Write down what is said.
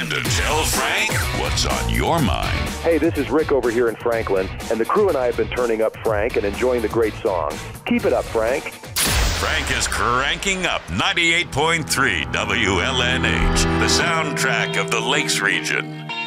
Time to tell Frank what's on your mind. Hey, this is Rick over here in Franklin, and the crew and I have been turning up Frank and enjoying the great song. Keep it up, Frank. Frank is cranking up 98.3 WLNH, the soundtrack of the Lakes region.